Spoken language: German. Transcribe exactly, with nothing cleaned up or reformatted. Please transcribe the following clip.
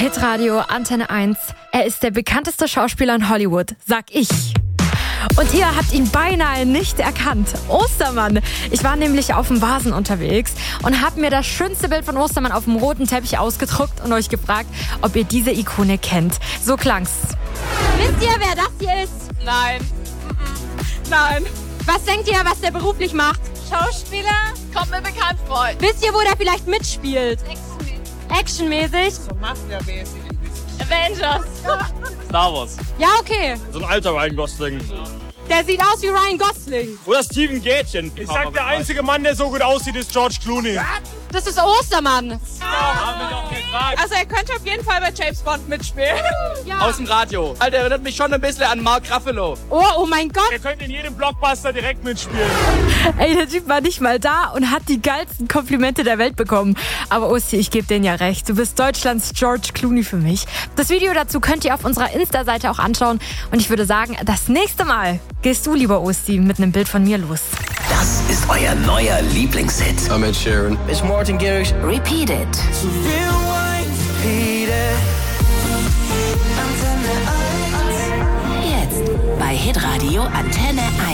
Hitradio Antenne eins. Er ist der bekannteste Schauspieler in Hollywood, sag ich. Und ihr habt ihn beinahe nicht erkannt. Ostermann. Ich war nämlich auf dem Vasen unterwegs und habe mir das schönste Bild von Ostermann auf dem roten Teppich ausgedruckt und euch gefragt, ob ihr diese Ikone kennt. So klang's. Wisst ihr, wer das hier ist? Nein. Nein. Was denkt ihr, was der beruflich macht? Schauspieler? Kommt mir bekannt vor. Wisst ihr, wo der vielleicht mitspielt? Actionmäßig? So Mafia-mäßig ein bisschen. Avengers. Star Wars. Ja, okay. So ein alter Ryan Gosling. Der sieht aus wie Ryan Gosling. Oder Steven Gätchen. Ich sag, der einzige Mann, der so gut aussieht, ist George Clooney. Das ist Ostermann. Haben wir doch gefragt. Also er könnte auf jeden Fall bei James Bond mitspielen. Ja. Aus dem Radio. Alter, erinnert mich schon ein bisschen an Mark Ruffalo. Oh, oh mein Gott. Er könnte in jedem Blockbuster direkt mitspielen. Ey, der Typ war nicht mal da und hat die geilsten Komplimente der Welt bekommen. Aber Osti, ich gebe denen ja recht. Du bist Deutschlands George Clooney für mich. Das Video dazu könnt ihr auf unserer Insta-Seite auch anschauen. Und ich würde sagen, das nächste Mal gehst du, lieber Osti, mit einem Bild von mir los. Das ist euer neuer Lieblingshit. I'm Ed Sheeran. It's Martin Garrix. Repeat it. Jetzt bei Hitradio Antenne eins.